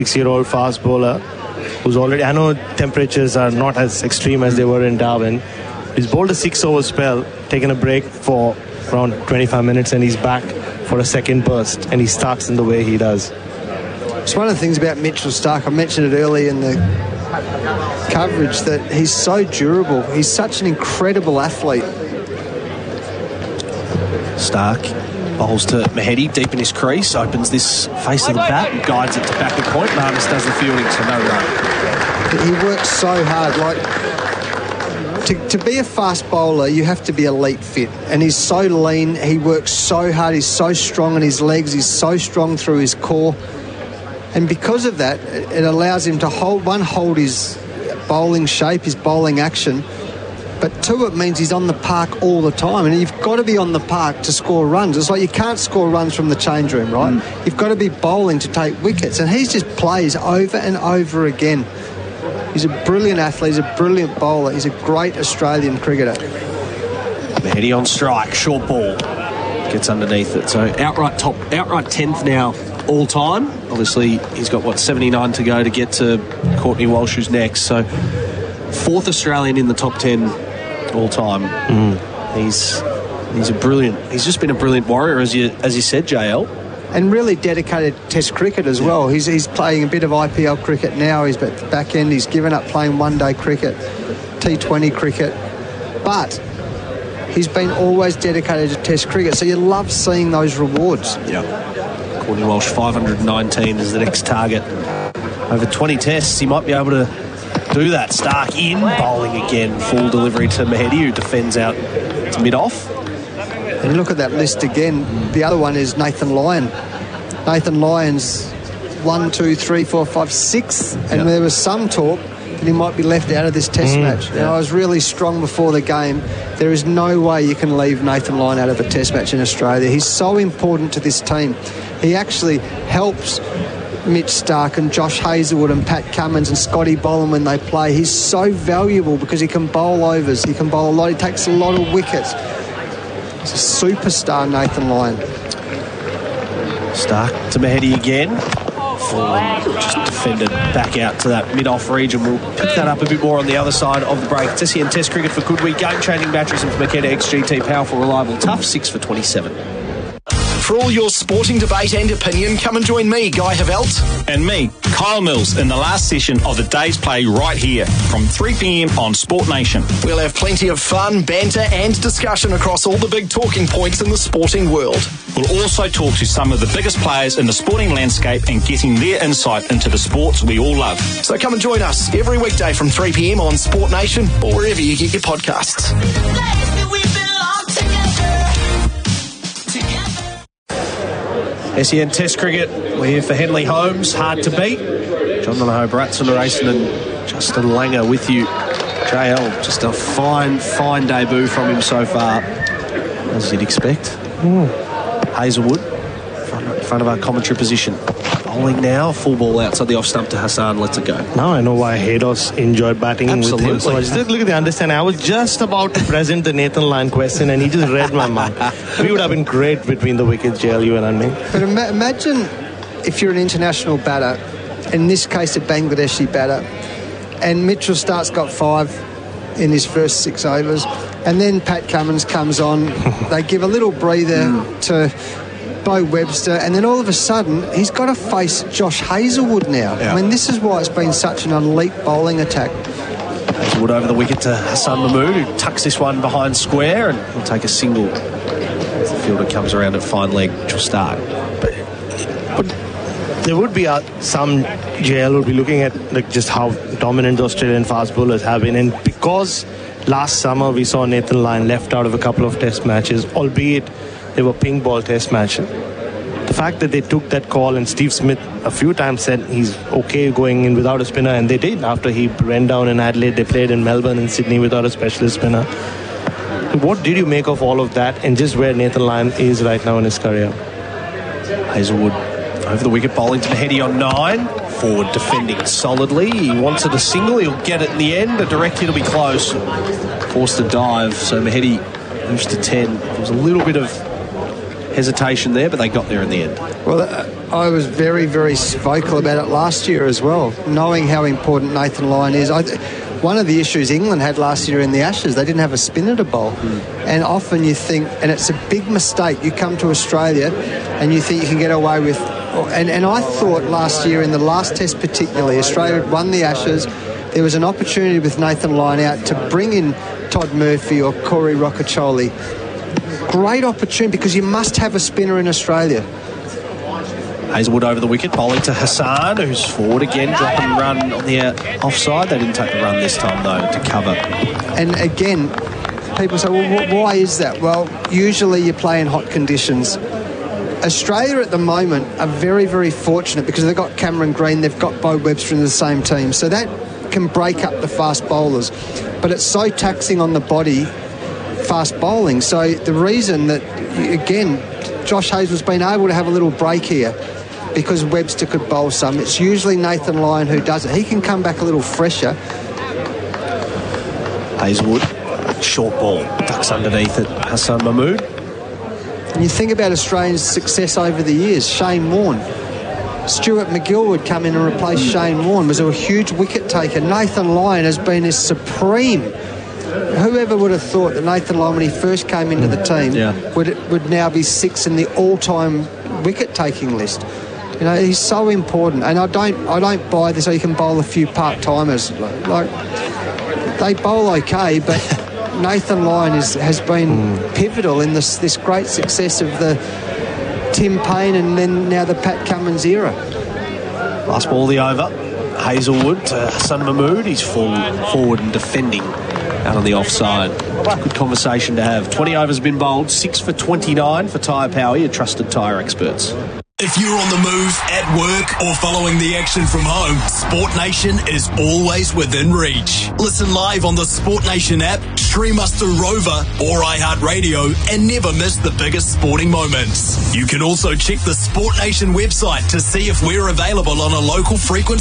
6-year-old fast bowler who's already, I know temperatures are not as extreme as they were in Darwin. He's bowled a 6-over spell, taken a break for around 25 minutes, and he's back for a second burst, and he starts in the way he does. It's one of the things about Mitchell Starc, I mentioned it early in the coverage, that he's so durable. He's such an incredible athlete. Starc bowls to Mehidy deep in his crease, opens this face of the bat and guides it to backward point. Marnus does the fielding, so no run. He works so hard. To be a fast bowler, you have to be elite fit, and he's so lean. He works so hard. He's so strong in his legs. He's so strong through his core, and because of that, it allows him to hold his bowling shape, his bowling action. But two, it means he's on the park all the time, and you've got to be on the park to score runs. It's like you can't score runs from the change room, right? You've got to be bowling to take wickets, and he just plays over and over again. He's a brilliant athlete. He's a brilliant bowler. He's a great Australian cricketer. Mehidy on strike, short ball, gets underneath it. So outright 10th now all time. Obviously, he's got 79 to go to get to Courtney Walsh, who's next. So 4th Australian in the top 10 all time. He's a brilliant. He's just been a brilliant warrior, as you said, JL. And really dedicated Test cricket as well. He's playing a bit of IPL cricket now. He's at the back end. He's given up playing one-day cricket, T20 cricket. But he's been always dedicated to Test cricket. So you love seeing those rewards. Yeah. Courtney Walsh, 519 is the next target. Over 20 tests, he might be able to do that. Starc in, bowling again. Full delivery to Mehidy, who defends out to mid-off. And look at that list again. The other one is Nathan Lyon. Nathan Lyon's 1, 2, 3, 4, 5, 6. And there was some talk that he might be left out of this Test match. And I was really strong before the game. There is no way you can leave Nathan Lyon out of a Test match in Australia. He's so important to this team. He actually helps Mitch Starc and Josh Hazlewood and Pat Cummins and Scotty Boland when they play. He's so valuable because he can bowl overs. He can bowl a lot. He takes a lot of wickets. He's a superstar, Nathan Lyon. Starc to Mehidy again. Just defended back out to that mid-off region. We'll pick that up a bit more on the other side of the break. It's SEN Test Cricket for Goodweek. Game-changing batteries and Makeda XGT. Powerful, reliable, tough. 6 for 27. For all your sporting debate and opinion, come and join me, Guy Havelt. And me, Kyle Mills, in the last session of the day's play right here from 3 p.m. on Sport Nation. We'll have plenty of fun, banter and discussion across all the big talking points in the sporting world. We'll also talk to some of the biggest players in the sporting landscape and getting their insight into the sports we all love. So come and join us every weekday from 3 p.m. on Sport Nation or wherever you get your podcasts. SEN Test Cricket, we're here for Henley Holmes, hard to beat. John Donohoe, Bratson Racing and Justin Langer with you. JL, just a fine debut from him so far, as you'd expect. Hazlewood, front of our commentary position. Bowling now, full ball outside the off stump to Hassan, lets it go. Now I know why Haydos enjoyed batting with him so much. Look at the understanding. I was just about to present the Nathan Lyon question and he just read my mind. We would have been great between the wickets, JL, you and me. But imagine if you're an international batter, in this case a Bangladeshi batter, and Mitchell Starc's got 5 in his first 6 overs, and then Pat Cummins comes on. They give a little breather to Bo Webster, and then all of a sudden he's got to face Josh Hazlewood now. I mean, this is why it's been such an elite bowling attack. Hazlewood over the wicket to Hassan Mahmood, who tucks this one behind square, and he'll take a single as the fielder comes around at fine leg. Mitchell Starc. But there would be some JL would be looking at just how dominant the Australian fast bowlers have been, and because last summer we saw Nathan Lyon left out of a couple of Test matches, albeit they were pink ball Test matches. The fact that they took that call, and Steve Smith a few times said he's okay going in without a spinner, and they did. After he went down in Adelaide, they played in Melbourne and Sydney without a specialist spinner. What did you make of all of that, and just where Nathan Lyon is right now in his career? Hazlewood over the wicket, bowling to Mehidy on 9. Forward defending solidly. He wants it a single. He'll get it in the end. A direct hit will be close. Forced to dive. So Mehidy moves to 10. There was a little bit of hesitation there, but they got there in the end. Well, I was very, very vocal about it last year as well, knowing how important Nathan Lyon is. One of the issues England had last year in the Ashes, they didn't have a spinner to bowl. And often you think, and it's a big mistake, you come to Australia and you think you can get away with... And I thought last year, in the last test particularly, Australia had won the Ashes. There was an opportunity with Nathan Lyon out to bring in Todd Murphy or Corey Rocchiccioli. Great opportunity, because you must have a spinner in Australia. Hazelwood over the wicket, bowling to Hassan, who's forward again, dropping run on the offside. They didn't take the run this time, though, to cover. And again, people say, well, why is that? Well, usually you play in hot conditions. Australia at the moment are very, very fortunate because they've got Cameron Green, they've got Bo Webster in the same team. So that can break up the fast bowlers. But it's so taxing on the body, fast bowling. So the reason that, again, Josh Hazlewood's been able to have a little break here because Webster could bowl some. It's usually Nathan Lyon who does it. He can come back a little fresher. Hazelwood, short ball, ducks underneath it. Hassan Mahmood. And you think about Australia's success over the years. Shane Warne. Stuart McGill would come in and replace Shane Warne. Was a huge wicket taker. Nathan Lyon has been a supreme. Whoever would have thought that Nathan Lyon, when he first came into the team, would now be 6th in the all-time wicket-taking list. You know, he's so important. And I don't buy this. So you can bowl a few part-timers. Like, they bowl okay, but Nathan Lyon has been pivotal in this great success of the Tim Payne and then now the Pat Cummins era. Last ball of the over. Hazelwood to Hassan Mahmood. He's forward and defending out on the offside. Good conversation to have. 20 overs been bowled, 6 for 29 for Tyre Power, your trusted tyre experts. If you're on the move, at work, or following the action from home, Sport Nation is always within reach. Listen live on the Sport Nation app, stream us through Rover or iHeartRadio, and never miss the biggest sporting moments. You can also check the Sport Nation website to see if we're available on a local frequency